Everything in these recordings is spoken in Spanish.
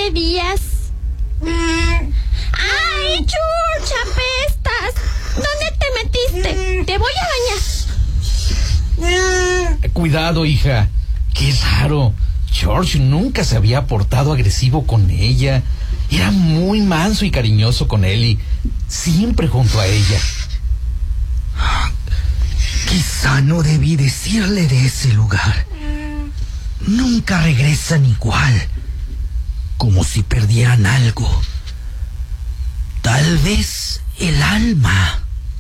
7 días. ¡Ay, George, apestas! ¿Dónde te metiste? Te voy a bañar. Cuidado, hija. Qué raro. George nunca se había portado agresivo con ella. Era muy manso y cariñoso con él y siempre junto a ella. Quizá no debí decirle de ese lugar. Nunca regresan igual, como si perdieran algo. Tal vez el alma.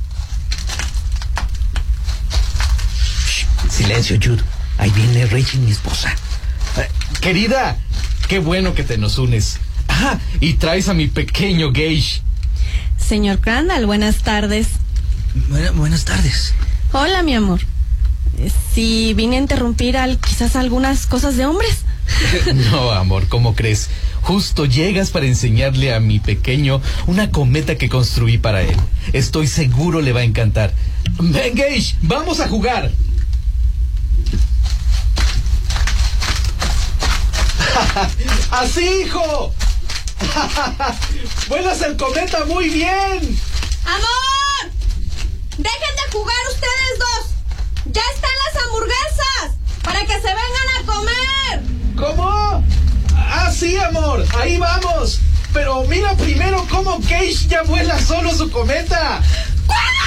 Shh, silencio, Jude. Ahí viene Rachel, mi esposa. Querida, qué bueno que te nos unes. Ah, y traes a mi pequeño Gage. Señor Crandall, buenas tardes. Buenas tardes. Hola, mi amor. Sí, vine a interrumpir quizás algunas cosas de hombres. No, amor, ¿cómo crees? Justo llegas para enseñarle a mi pequeño una cometa que construí para él. Estoy seguro le va a encantar. Ven, Gage, vamos a jugar. ¡Así, hijo! ¡Vuelas el cometa muy bien! ¡Amor! ¡Dejen de jugar ustedes dos! ¡Ya están las hamburguesas! ¡Para que se vengan a comer! ¿Cómo? Ah, sí, amor, ahí vamos. Pero mira primero cómo Gage ya vuela solo su cometa. ¡Cuándo!